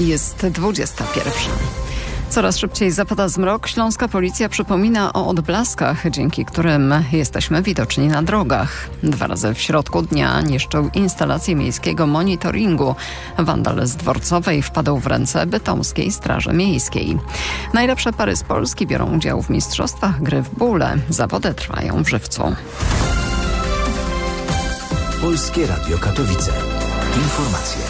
Jest 21. Coraz szybciej zapada zmrok. Śląska policja przypomina o odblaskach, dzięki którym jesteśmy widoczni na drogach. 2 razy w środku dnia niszczył instalację miejskiego monitoringu. Wandal z Dworcowej wpadł w ręce Bytomskiej Straży Miejskiej. Najlepsze pary z Polski biorą udział w mistrzostwach gry w bóle. Zawody trwają w Żywcu. Polskie Radio Katowice. Informacje.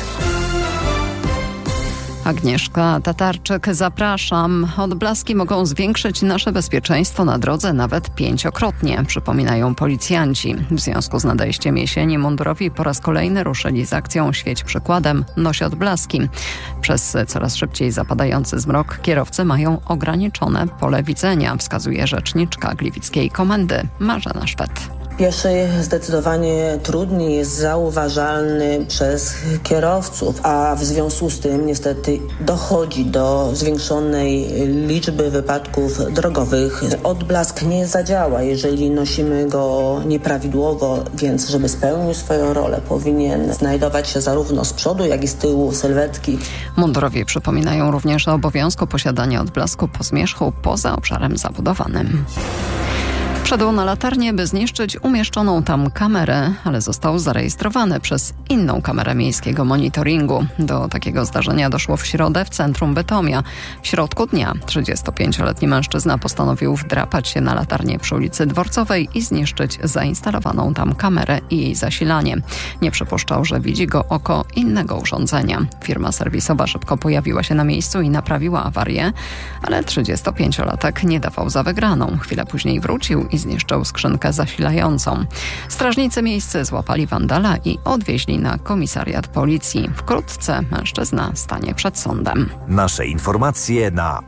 Agnieszka Tatarczyk, zapraszam. Odblaski mogą zwiększyć nasze bezpieczeństwo na drodze nawet 5-krotnie, przypominają policjanci. W związku z nadejściem jesieni mundurowi po raz kolejny ruszyli z akcją Świeć przykładem, noś odblaski. Przez coraz szybciej zapadający zmrok kierowcy mają ograniczone pole widzenia, wskazuje rzeczniczka Gliwickiej Komendy Marzena Szwed. Pieszy zdecydowanie trudniej jest zauważalny przez kierowców, a w związku z tym niestety dochodzi do zwiększonej liczby wypadków drogowych. Odblask nie zadziała, jeżeli nosimy go nieprawidłowo, więc żeby spełnił swoją rolę, powinien znajdować się zarówno z przodu, jak i z tyłu sylwetki. Mundurowi przypominają również o obowiązku posiadania odblasku po zmierzchu poza obszarem zabudowanym. Wszedł na latarnię, by zniszczyć umieszczoną tam kamerę, ale został zarejestrowany przez inną kamerę miejskiego monitoringu. Do takiego zdarzenia doszło w środę w centrum Bytomia. W środku dnia 35-letni mężczyzna postanowił wdrapać się na latarnię przy ulicy Dworcowej i zniszczyć zainstalowaną tam kamerę i jej zasilanie. Nie przypuszczał, że widzi go oko innego urządzenia. Firma serwisowa szybko pojawiła się na miejscu i naprawiła awarię, ale 35-latek nie dawał za wygraną. Chwilę później wrócił i zniszczył skrzynkę zasilającą. Strażnicy miejscy złapali wandala i odwieźli na komisariat policji. Wkrótce mężczyzna stanie przed sądem. Nasze informacje na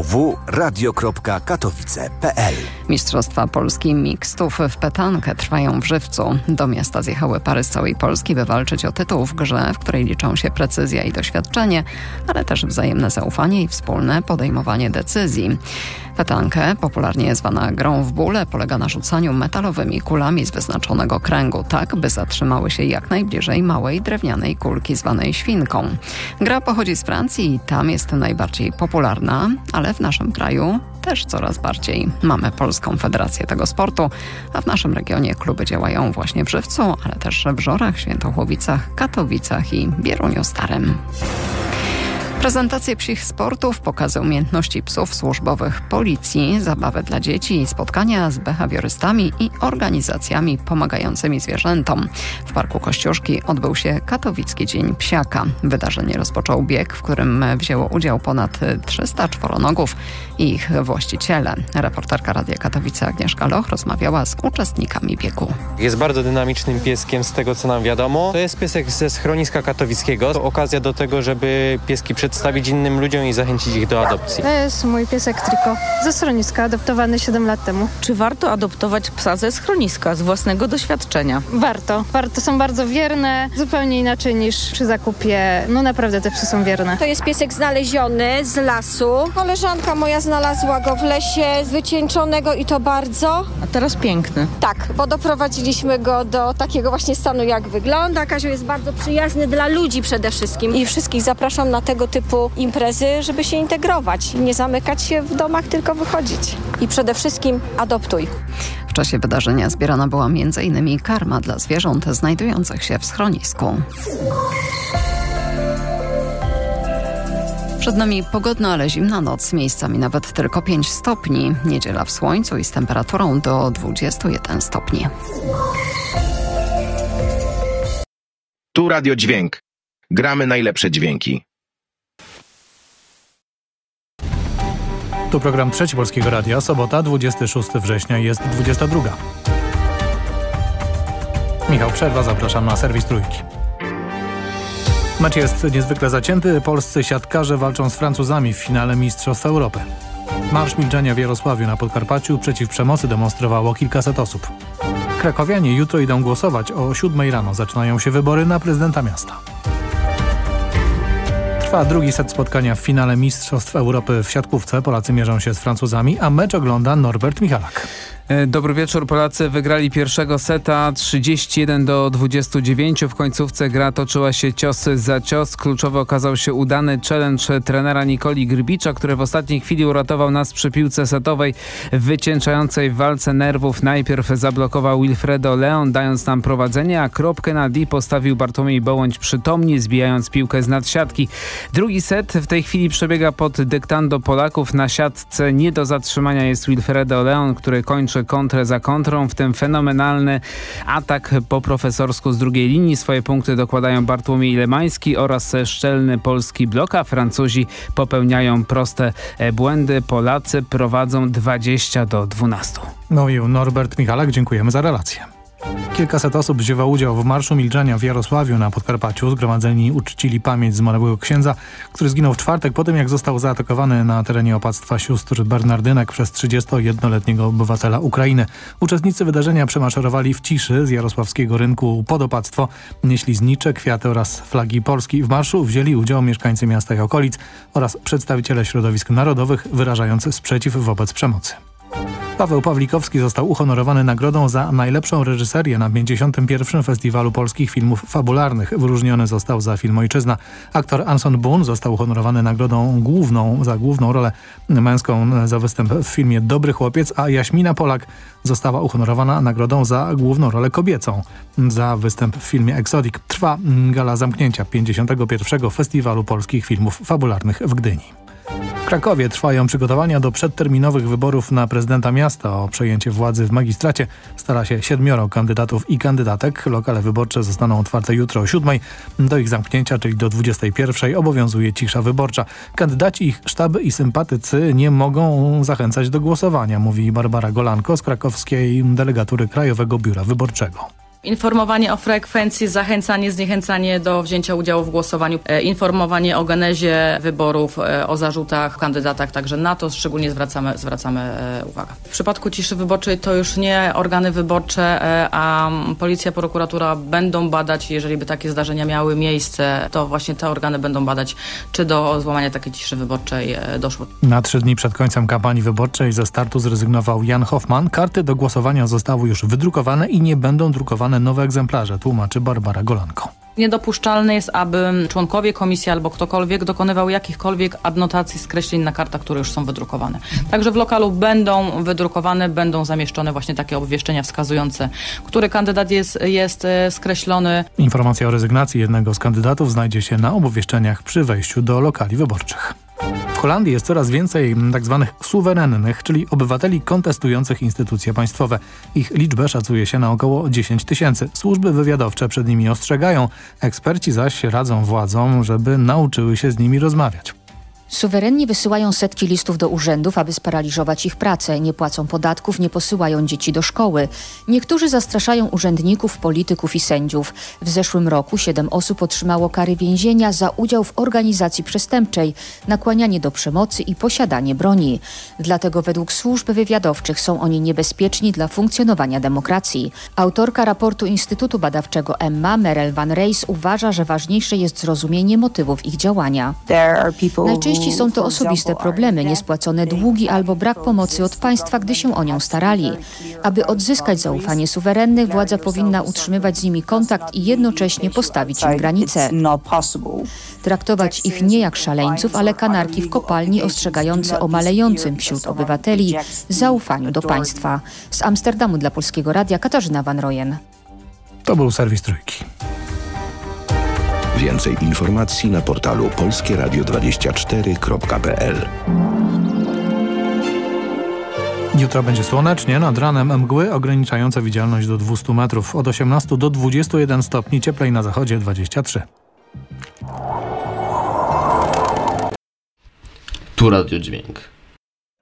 www.radio.katowice.pl. Mistrzostwa Polski mixtów w petankę trwają w Żywcu. Do miasta zjechały pary z całej Polski, by walczyć o tytuł w grze, w której liczą się precyzja i doświadczenie, ale też wzajemne zaufanie i wspólne podejmowanie decyzji. Petankę, popularnie zwana grą w bóle, polega na rzucaniu metalowymi kulami z wyznaczonego kręgu, tak by zatrzymały się jak najbliżej małej drewnianej kulki zwanej świnką. Gra pochodzi z Francji i tam jest najbardziej popularna, ale w naszym kraju też coraz bardziej. Mamy Polską Federację tego sportu, a w naszym regionie kluby działają właśnie w Żywcu, ale też w Żorach, Świętochłowicach, Katowicach i Bieruniu Starym. Prezentacje psich sportów, pokazy umiejętności psów służbowych policji, zabawy dla dzieci, spotkania z behawiorystami i organizacjami pomagającymi zwierzętom. W Parku Kościuszki odbył się Katowicki Dzień Psiaka. Wydarzenie rozpoczął bieg, w którym wzięło udział ponad 300 czworonogów i ich właściciele. Reporterka Radia Katowice Agnieszka Loch rozmawiała z uczestnikami biegu. Jest bardzo dynamicznym pieskiem z tego, co nam wiadomo. To jest piesek ze schroniska katowickiego. To okazja do tego, żeby pieski przedstawić innym ludziom i zachęcić ich do adopcji. To jest mój piesek Triko ze schroniska, adoptowany 7 lat temu. Czy warto adoptować psa ze schroniska, z własnego doświadczenia? Warto. Są bardzo wierne, zupełnie inaczej niż przy zakupie. No naprawdę te psy są wierne. To jest piesek znaleziony z lasu. Koleżanka moja znalazła go w lesie, wycieńczonego i to bardzo. A teraz piękny. Tak, bo doprowadziliśmy go do takiego właśnie stanu, jak wygląda. Kazio jest bardzo przyjazny dla ludzi przede wszystkim i wszystkich zapraszam na tego typu imprezy, żeby się integrować. Nie zamykać się w domach, tylko wychodzić. I przede wszystkim adoptuj. W czasie wydarzenia zbierana była m.in. karma dla zwierząt znajdujących się w schronisku. Przed nami pogodna, ale zimna noc, miejscami nawet tylko 5 stopni. Niedziela w słońcu i z temperaturą do 21 stopni. Tu Radio Dźwięk. Gramy najlepsze dźwięki. Tu program Trzeci Polskiego Radia, sobota, 26 września, jest 22. Michał Przerwa, zapraszam na serwis Trójki. Mecz jest niezwykle zacięty. Polscy siatkarze walczą z Francuzami w finale Mistrzostw Europy. Marsz milczenia w Jarosławiu na Podkarpaciu przeciw przemocy demonstrowało kilkaset osób. Krakowianie jutro idą głosować. O 7 rano zaczynają się wybory na prezydenta miasta. Trwa drugi set spotkania w finale Mistrzostw Europy w siatkówce. Polacy mierzą się z Francuzami, a mecz ogląda Norbert Michalak. Dobry wieczór. Polacy wygrali pierwszego seta 31-29. W końcówce gra toczyła się cios za cios. Kluczowy okazał się udany challenge trenera Nikoli Grbicza, który w ostatniej chwili uratował nas przy piłce setowej w wycieńczającej walce nerwów. Najpierw zablokował Wilfredo Leon, dając nam prowadzenie, a kropkę na D postawił Bartłomiej Bołądź przytomnie, zbijając piłkę z nadsiatki. Drugi set w tej chwili przebiega pod dyktando Polaków. Na siatce nie do zatrzymania jest Wilfredo Leon, który kończy kontrę za kontrą, w tym fenomenalny atak po profesorsku z drugiej linii. Swoje punkty dokładają Bartłomiej Lemański oraz szczelny polski blok, a Francuzi popełniają proste błędy. Polacy prowadzą 20-12. Mówił Norbert Michalak, dziękujemy za relację. Kilkaset osób wzięło udział w Marszu Milczenia w Jarosławiu na Podkarpaciu. Zgromadzeni uczcili pamięć zmarłego księdza, który zginął w czwartek po tym, jak został zaatakowany na terenie opactwa sióstr Bernardynek przez 31-letniego obywatela Ukrainy. Uczestnicy wydarzenia przemaszerowali w ciszy z jarosławskiego rynku pod opactwo, nieśli znicze, kwiaty oraz flagi Polski. W marszu wzięli udział mieszkańcy miasta i okolic oraz przedstawiciele środowisk narodowych wyrażający sprzeciw wobec przemocy. Paweł Pawlikowski został uhonorowany nagrodą za najlepszą reżyserię na 51. Festiwalu Polskich Filmów Fabularnych. Wyróżniony został za film Ojczyzna. Aktor Anson Boone został uhonorowany nagrodą główną za główną rolę męską za występ w filmie Dobry Chłopiec, a Jaśmina Polak została uhonorowana nagrodą za główną rolę kobiecą za występ w filmie Exotic. Trwa gala zamknięcia 51. Festiwalu Polskich Filmów Fabularnych w Gdyni. W Krakowie trwają przygotowania do przedterminowych wyborów na prezydenta miasta. O przejęcie władzy w magistracie stara się 7 kandydatów i kandydatek. Lokale wyborcze zostaną otwarte jutro o 7. Do ich zamknięcia, czyli do 21, obowiązuje cisza wyborcza. Kandydaci, ich sztaby i sympatycy nie mogą zachęcać do głosowania, mówi Barbara Golanko z krakowskiej delegatury Krajowego Biura Wyborczego. Informowanie o frekwencji, zachęcanie, zniechęcanie do wzięcia udziału w głosowaniu, informowanie o genezie wyborów, o zarzutach, kandydatach, także na to szczególnie zwracamy uwagę. W przypadku ciszy wyborczej to już nie organy wyborcze, a policja, prokuratura będą badać, jeżeli by takie zdarzenia miały miejsce, to właśnie te organy będą badać, czy do złamania takiej ciszy wyborczej doszło. Na 3 dni przed końcem kampanii wyborczej ze startu zrezygnował Jan Hoffman. Karty do głosowania zostały już wydrukowane i nie będą drukowane nowe egzemplarze, tłumaczy Barbara Golanko. Niedopuszczalne jest, aby członkowie komisji albo ktokolwiek dokonywał jakichkolwiek adnotacji, skreśleń na kartach, które już są wydrukowane. Także w lokalu będą wydrukowane, będą zamieszczone właśnie takie obwieszczenia wskazujące, który kandydat jest skreślony. Informacja o rezygnacji jednego z kandydatów znajdzie się na obwieszczeniach przy wejściu do lokali wyborczych. W Holandii jest coraz więcej tzw. suwerennych, czyli obywateli kontestujących instytucje państwowe. Ich liczbę szacuje się na około 10 000. Służby wywiadowcze przed nimi ostrzegają, eksperci zaś radzą władzom, żeby nauczyły się z nimi rozmawiać. Suwerenni wysyłają setki listów do urzędów, aby sparaliżować ich pracę. Nie płacą podatków, nie posyłają dzieci do szkoły. Niektórzy zastraszają urzędników, polityków i sędziów. W zeszłym roku 7 osób otrzymało kary więzienia za udział w organizacji przestępczej, nakłanianie do przemocy i posiadanie broni. Dlatego według służb wywiadowczych są oni niebezpieczni dla funkcjonowania demokracji. Autorka raportu Instytutu Badawczego Emma Merel van Rees uważa, że ważniejsze jest zrozumienie motywów ich działania. Najczęściej są to osobiste problemy, niespłacone długi albo brak pomocy od państwa, gdy się o nią starali. Aby odzyskać zaufanie suwerennych, władza powinna utrzymywać z nimi kontakt i jednocześnie postawić im granice. Traktować ich nie jak szaleńców, ale kanarki w kopalni ostrzegające o malejącym wśród obywateli zaufaniu do państwa. Z Amsterdamu dla Polskiego Radia Katarzyna Van Rojen. To był serwis Trójki. Więcej informacji na portalu polskieradio24.pl. Jutro będzie słonecznie, nad ranem mgły ograniczające widzialność do 200 metrów. Od 18 do 21 stopni, cieplej na zachodzie 23. Tu Radio Dźwięk.